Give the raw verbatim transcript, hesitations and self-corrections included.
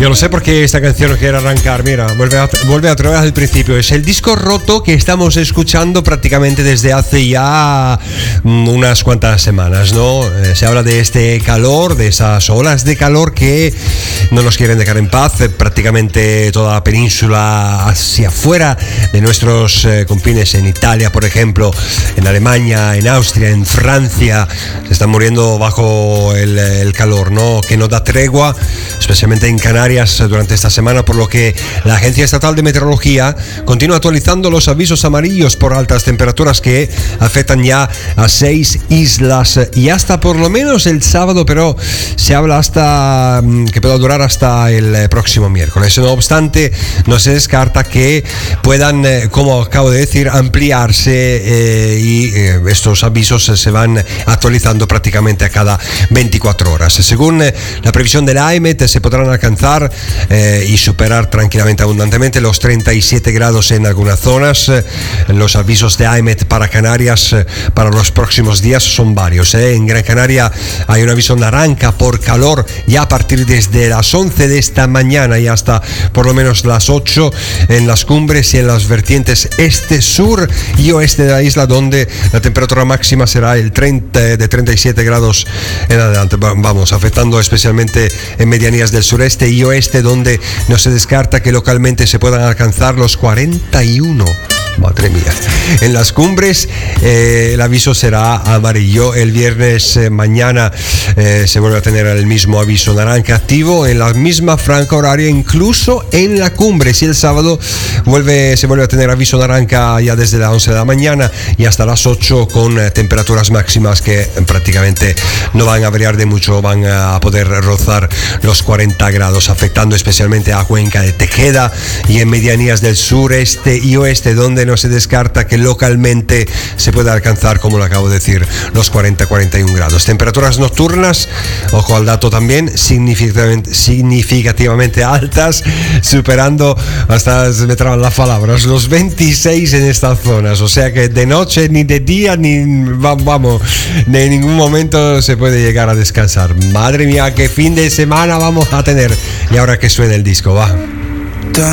Yo lo sé porque esta canción no quiere arrancar. Mira, vuelve a, vuelve otra vez al principio. Es el disco roto que estamos escuchando prácticamente desde hace ya unas cuantas semanas, ¿no? Eh, se habla de este calor, de esas olas de calor que no nos quieren dejar en paz. Eh, prácticamente toda la península hacia afuera de nuestros eh, confines, en Italia, por ejemplo, en Alemania, en Austria, en Francia, se están muriendo bajo el, el calor, ¿no? Que no da tregua, especialmente en Canarias durante esta semana, por lo que la Agencia Estatal de Meteorología continúa actualizando los avisos amarillos por altas temperaturas que afectan ya a seis islas y hasta por lo menos el sábado, pero se habla hasta que pueda durar hasta el próximo miércoles. No obstante, no se descarta que puedan, como acabo de decir, ampliarse eh, y eh, estos avisos se van actualizando prácticamente a cada veinticuatro horas. Según la previsión de la A E M E T, se podrán alcanzar Eh, y superar tranquilamente, abundantemente los treinta y siete grados en algunas zonas. Eh, los avisos de A E M E T para Canarias eh, para los próximos días son varios. Eh. En Gran Canaria hay un aviso naranja por calor ya a partir desde las once de esta mañana y hasta por lo menos las ocho en las cumbres y en las vertientes este, sur y oeste de la isla, donde la temperatura máxima será el treinta, de treinta y siete grados en adelante. Vamos, afectando especialmente en medianías del sureste y oeste, donde no se descarta que localmente se puedan alcanzar los cuarenta y uno. Madre mía. En las cumbres eh, el aviso será amarillo. El viernes eh, mañana eh, se vuelve a tener el mismo aviso naranja activo en la misma franja horaria, incluso en la cumbre. Si el sábado vuelve, se vuelve a tener aviso naranja ya desde las once de la mañana y hasta las ocho, con eh, temperaturas máximas que eh, prácticamente no van a variar de mucho, van a poder rozar los cuarenta grados, afectando especialmente a Cuenca de Tejeda y en medianías del sureste y oeste, donde no se descarta que localmente se pueda alcanzar, como lo acabo de decir, los cuarenta a cuarenta y uno grados. Temperaturas nocturnas, ojo al dato también, significativamente, significativamente altas, superando, hasta se me traban las palabras, los veintiséis en estas zonas. O sea que de noche, ni de día, ni vamos, de ningún momento se puede llegar a descansar. Madre mía, qué fin de semana vamos a tener. Y ahora que suene el disco, va.